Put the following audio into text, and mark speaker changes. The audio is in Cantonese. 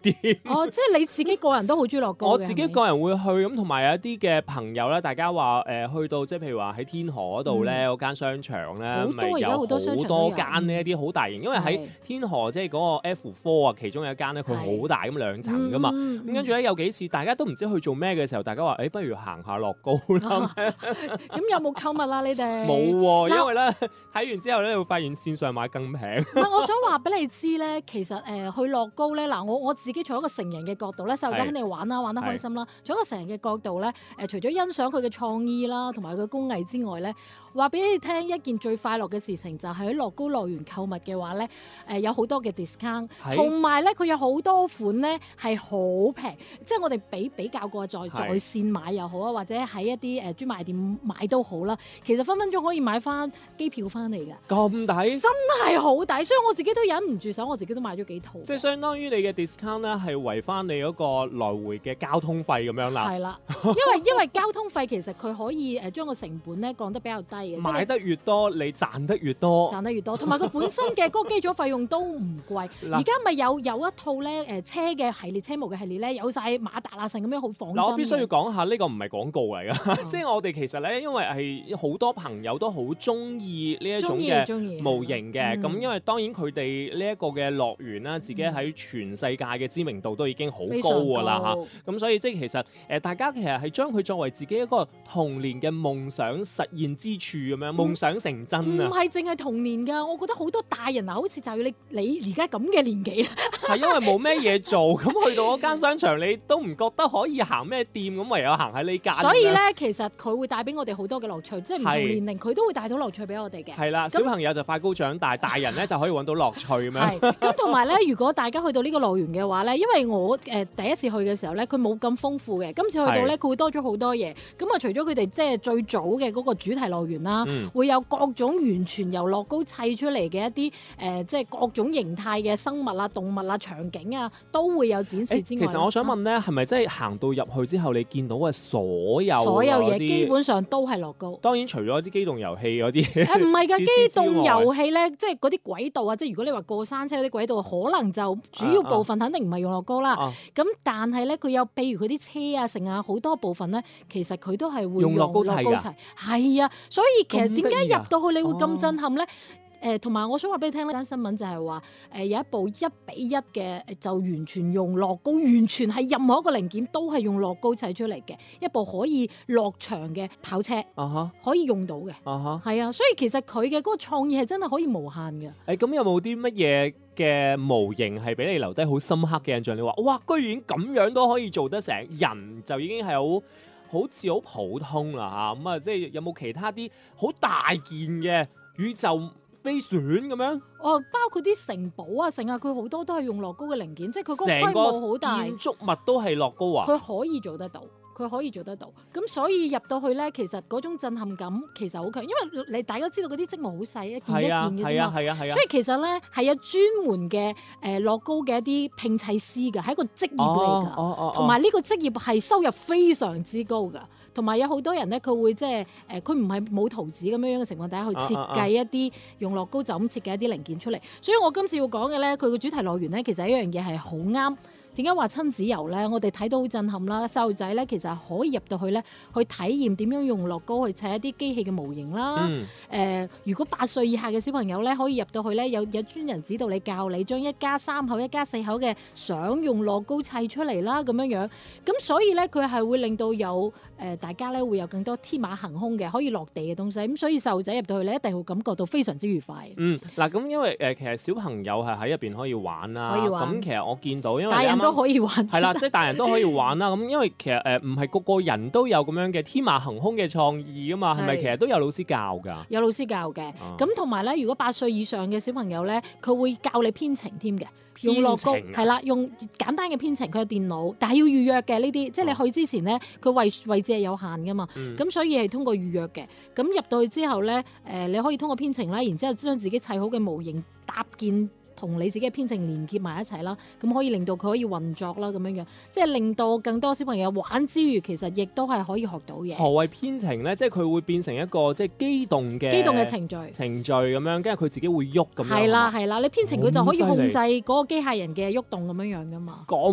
Speaker 1: 啲。
Speaker 2: 哦，即係你自己個人都好中意樂高嘅。
Speaker 1: 我自己
Speaker 2: 係咪
Speaker 1: 個人會去咁，同埋有一啲嘅朋友咧，大家話去到即係譬如話喺天河嗰度咧，嗰間商場咧，
Speaker 2: 好多
Speaker 1: 咪有
Speaker 2: 而家好多商場都有
Speaker 1: 好多間呢一啲好大型，因為喺天河即係嗰個 F4啊，其中有一間咧，佢好大咁2層噶嘛。咁跟住咧有幾次大家都唔知去做咩嘅時候，大家話不如行下樂高啦。
Speaker 2: 咁有冇購物啊？你哋
Speaker 1: 冇喎，因為咧睇完之後咧，你會發現線上買更平。
Speaker 2: 唔係，我想話俾你知咧，其實去樂高咧，嗱我自己從一個成人嘅角度咧，細路仔肯定玩啦，玩得開心啦。從一個成人嘅角度咧，除咗欣賞佢嘅創意啦，同埋佢工藝之外咧，話俾你聽一件最快樂嘅事情就係喺樂高樂園購物嘅話咧，有好多嘅 discount，同埋咧佢有好多款咧係好平，即係我哋比較過在線買又好啊，或者喺一啲專賣店買都好啦。其實分分鐘可以買翻機票翻嚟㗎，
Speaker 1: 咁抵，
Speaker 2: 真係好抵，所以我自己都忍唔住手，我自己都買咗幾套。
Speaker 1: 即係相當於你嘅 discount 咧，係為翻你嗰個來回嘅交通費咁樣啦。
Speaker 2: 係啦，因為交通費其實佢可以將個成本咧降得比較低嘅。
Speaker 1: 買得越多，你賺得越多。
Speaker 2: 賺得越多，同埋佢本身嘅嗰個基礎費用都唔貴。而家咪有一套咧車嘅系列，車模嘅系列咧，有晒馬達啊，成咁樣好仿真。
Speaker 1: 嗱，我必須要講下呢個唔係廣告嚟㗎，即係我哋其實咧，因為係好多朋友都好中意呢一種嘅模型嘅，咁因為當然佢哋呢一個嘅樂園啦，自己喺全世界嘅知名度都已經好高㗎啦嚇，咁所以即係其實大家其實係將佢作為自己一個童年嘅夢想實現之處咁樣，夢想成真啊！
Speaker 2: 唔係淨係童年㗎，我覺得好多大人啊，好似就係你而家咁嘅年紀，
Speaker 1: 係因為冇咩嘢做，咁去到嗰間商場你都唔覺得可以行咩店，咁唯有行喺呢間。
Speaker 2: 所以咧，其實佢會帶俾我哋好多嘅樂趣，即係唔同年齡佢都會帶到樂趣俾我哋嘅。
Speaker 1: 係啦，小朋友就快高長大，大人咧就可以揾到樂趣咁樣。
Speaker 2: 係咁，同埋咧，如果大家去到呢個樂園嘅話咧，因為我第一次去嘅時候咧，佢冇咁豐富嘅，今次去到咧，佢會多咗好多嘢。咁啊，除咗佢哋即係最早嘅嗰個主題樂園啦，會有各種完全由樂高砌出嚟嘅一啲即係各種形態嘅生物啊、動物啊、場景啊，都會有展示之外。
Speaker 1: 其實我想問咧，係咪真係行到入去之後，你見到嘅所有
Speaker 2: 嘢基本上都係樂高？
Speaker 1: 當然除咗啲機動遊戲嗰啲，
Speaker 2: 唔係㗎，機動遊戲咧，即係嗰啲軌道啊，即係如果你話過山車嗰啲軌道，可能就主要部分肯定唔係用樂高啦。咁但係咧，佢有譬如佢啲車啊、成啊好多部分咧，其實佢都係會用樂高砌㗎。係啊，所以其實點解入到去你會咁震撼咧？同埋我想話俾你聽呢單新聞就係話有一部1:1嘅就完全用樂高，完全係任何一個零件都係用樂高砌出嚟嘅一部可以落場嘅跑車，可以用到嘅，係啊，所以其實佢嘅嗰個創意係真係可以無限嘅。
Speaker 1: 咁有冇啲乜嘢嘅模型係俾你留低好深刻嘅印象？你話哇，居然咁樣都可以做得成，人就已經係好似好普通啦嚇。咁啊，即係有冇其他啲好大件嘅宇宙飛船咁樣？
Speaker 2: 包括啲城堡啊，成啊，佢好多都係用樂高嘅零件，即係佢嗰個規模好大，
Speaker 1: 建築物都係樂高啊！
Speaker 2: 佢可以做得到。咁所以入到去咧，其實嗰種震撼感其實好強，因為你大家知道嗰啲積木好細，一件一件嘅啫嘛。所以其實咧係有專門嘅樂高嘅一啲拼砌師㗎，係一個職業嚟㗎，同埋呢個職業係收入非常之高㗎。同埋有好多人咧，佢會即係佢唔係冇圖紙咁樣嘅情況底下去設計一啲用樂高就咁設計一啲零件出嚟。所以我今次要講嘅咧，佢個主題樂園咧，其實一樣嘢係好啱。點解話親子遊咧？我哋睇到好震撼啦！細路仔咧，其實可以入到去咧，去體驗點樣用樂高去砌一啲機器嘅模型啦。如果8歲以下嘅小朋友咧，可以入到去咧，有專人指導你教你將一家3口、一家4口嘅相用樂高砌出嚟啦，咁樣樣。咁所以咧，佢係會令到有大家咧會有更多天馬行空嘅可以落地嘅東西。咁所以細路仔入到去咧，一定會感覺到非常之愉快。
Speaker 1: 嗱，咁因為其實小朋友係喺入邊可以玩啦。可以玩。咁其實我見到因為
Speaker 2: 都可以玩，
Speaker 1: 係啦，即係大人都可以玩啦。咁因為其實唔係個個人都有咁樣嘅天馬行空嘅創意噶嘛，係咪其實都有老師教㗎？
Speaker 2: 有老師教嘅，咁同埋咧，如果8歲以上嘅小朋友咧，佢會教你編程添嘅，用樂高係啦，用簡單嘅編程，佢有電腦，但係要預約嘅呢啲，即係你去之前咧，佢位置係有限㗎嘛，咁所以係通過預約嘅。咁入到去之後咧，你可以通過編程啦，然之後將自己砌好嘅模型搭建，同你自己嘅編程連結埋一齊啦，咁可以令到佢可以運作啦，咁樣樣，即係令到更多小朋友玩之餘，其實亦都係可以學到嘢。
Speaker 1: 何謂編程咧？即係佢會變成一個即係機動嘅程序咁樣，跟住佢自己會喐咁樣。係啦，
Speaker 2: 你編程佢就可以控制嗰個機械人嘅喐動咁樣樣噶嘛。